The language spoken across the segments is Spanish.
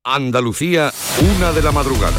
Andalucía, 1 de la madrugada.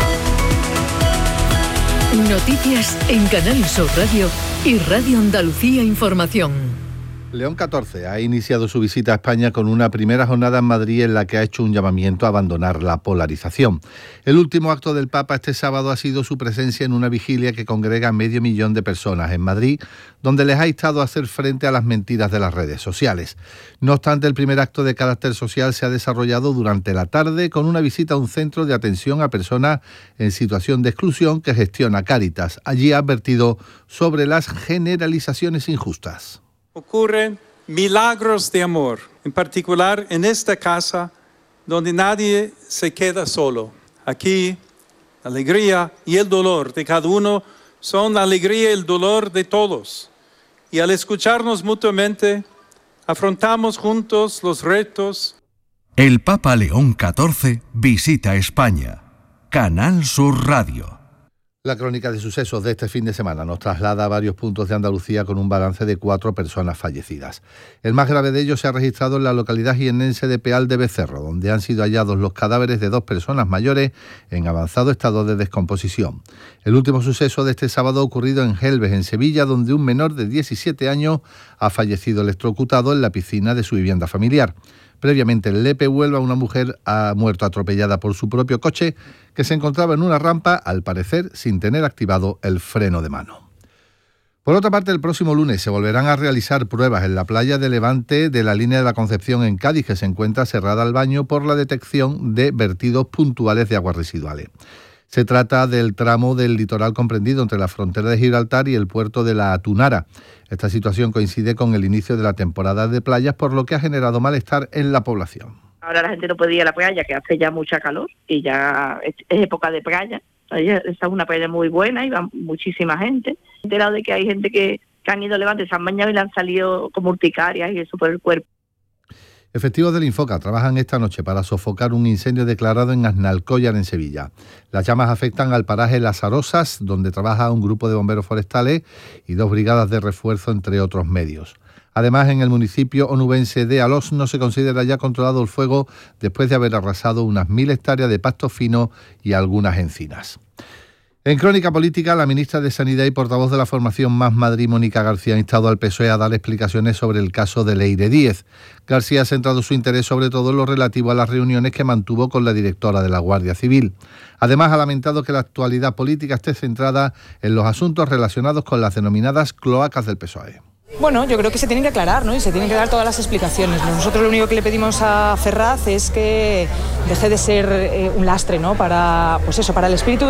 Noticias en Canal Sur Radio y Radio Andalucía Información. León XIV ha iniciado su visita a España con una primera jornada en Madrid en la que ha hecho un llamamiento a abandonar la polarización. El último acto del Papa este sábado ha sido su presencia en una vigilia que congrega a 500.000 de personas en Madrid, donde les ha instado a hacer frente a las mentiras de las redes sociales. No obstante, el primer acto de carácter social se ha desarrollado durante la tarde con una visita a un centro de atención a personas en situación de exclusión que gestiona Cáritas. Allí ha advertido sobre las generalizaciones injustas. Ocurren milagros de amor, en particular en esta casa donde nadie se queda solo. Aquí, la alegría y el dolor de cada uno son la alegría y el dolor de todos. Y al escucharnos mutuamente, afrontamos juntos los retos. El Papa León XIV visita España. Canal Sur Radio. La crónica de sucesos de este fin de semana nos traslada a varios puntos de Andalucía con un balance de 4 personas fallecidas. El más grave de ellos se ha registrado en la localidad jiennense de Peal de Becerro, donde han sido hallados los cadáveres de 2 personas mayores en avanzado estado de descomposición. El último suceso de este sábado ha ocurrido en Gelbes, en Sevilla, donde un menor de 17 años ha fallecido electrocutado en la piscina de su vivienda familiar. Previamente en Lepe, Huelva, una mujer ha muerto atropellada por su propio coche que se encontraba en una rampa, al parecer sin tener activado el freno de mano. Por otra parte, el próximo lunes se volverán a realizar pruebas en la playa de Levante de la línea de la Concepción en Cádiz, que se encuentra cerrada al baño por la detección de vertidos puntuales de aguas residuales. Se trata del tramo del litoral comprendido entre la frontera de Gibraltar y el puerto de La Tunara. Esta situación coincide con el inicio de la temporada de playas, por lo que ha generado malestar en la población. Ahora la gente no puede ir a la playa, que hace ya mucha calor y ya es época de playa. Esta es una playa muy buena y va muchísima gente. He enterado de que hay gente que han ido a Levante, se han bañado y le han salido como urticarias y eso por el cuerpo. Efectivos del Infoca trabajan esta noche para sofocar un incendio declarado en Aznalcóllar, en Sevilla. Las llamas afectan al paraje Las Arosas, donde trabaja un grupo de bomberos forestales y 2 brigadas de refuerzo, entre otros medios. Además, en el municipio onubense de Alosno se considera ya controlado el fuego después de haber arrasado unas 1.000 hectáreas de pasto fino y algunas encinas. En crónica política, la ministra de Sanidad y portavoz de la formación Más Madrid, Mónica García, ha instado al PSOE a dar explicaciones sobre el caso de Leire Díez. García ha centrado su interés sobre todo en lo relativo a las reuniones que mantuvo con la directora de la Guardia Civil. Además, ha lamentado que la actualidad política esté centrada en los asuntos relacionados con las denominadas cloacas del PSOE. Bueno, yo creo que se tienen que aclarar, ¿no? Y se tienen que dar todas las explicaciones. Nosotros lo único que le pedimos a Ferraz es que deje de ser un lastre, ¿no? Para el espíritu